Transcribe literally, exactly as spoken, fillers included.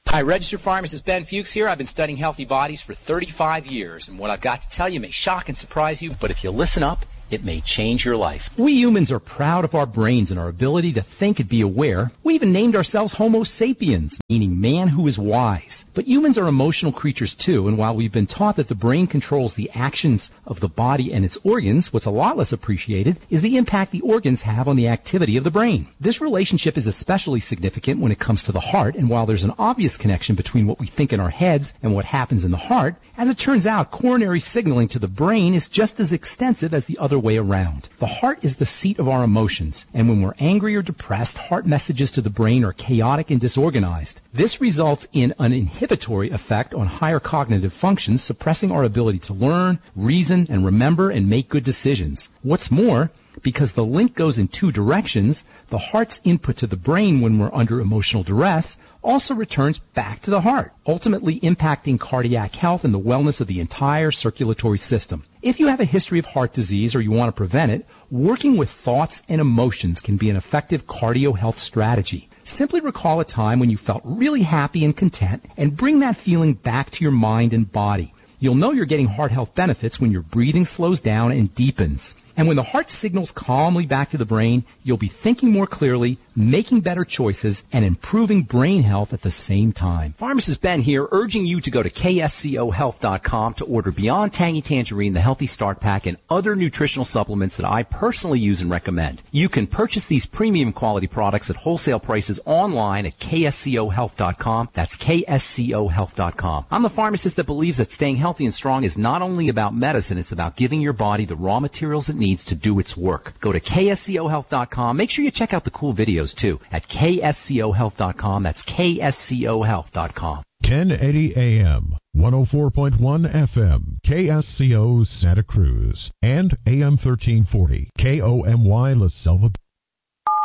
Hi, registered pharmacist Ben Fuchs here. I've been studying healthy bodies for thirty-five years, and what I've got to tell you may shock and surprise you, but if you listen up, it may change your life. We humans are proud of our brains and our ability to think and be aware. We even named ourselves Homo sapiens, meaning man who is wise. But humans are emotional creatures too, and while we've been taught that the brain controls the actions of the body and its organs, what's a lot less appreciated is the impact the organs have on the activity of the brain. This relationship is especially significant when it comes to the heart, and while there's an obvious connection between what we think in our heads and what happens in the heart, as it turns out, coronary signaling to the brain is just as extensive as the other way around. The heart is the seat of our emotions, and when we're angry or depressed, heart messages to the brain are chaotic and disorganized. This results in an inhibitory effect on higher cognitive functions, suppressing our ability to learn, reason, and remember and make good decisions. What's more, because the link goes in two directions, the heart's input to the brain when we're under emotional duress also returns back to the heart, ultimately impacting cardiac health and the wellness of the entire circulatory system. If you have a history of heart disease or you want to prevent it, working with thoughts and emotions can be an effective cardio health strategy. Simply recall a time when you felt really happy and content and bring that feeling back to your mind and body. You'll know you're getting heart health benefits when your breathing slows down and deepens. And when the heart signals calmly back to the brain, you'll be thinking more clearly, making better choices, and improving brain health at the same time. Pharmacist Ben here, urging you to go to K S C O health dot com to order Beyond Tangy Tangerine, the Healthy Start Pack, and other nutritional supplements that I personally use and recommend. You can purchase these premium quality products at wholesale prices online at K S C O health dot com. That's K S C O health dot com. I'm the pharmacist that believes that staying healthy and strong is not only about medicine, it's about giving your body the raw materials it needs to do its work. Go to K S C O health dot com. Make sure you check out the cool videos too at K S C O health dot com. That's K S C O health dot com. ten eighty A M, one oh four point one F M, K S C O Santa Cruz, and A M thirteen forty, K O M Y La Selva.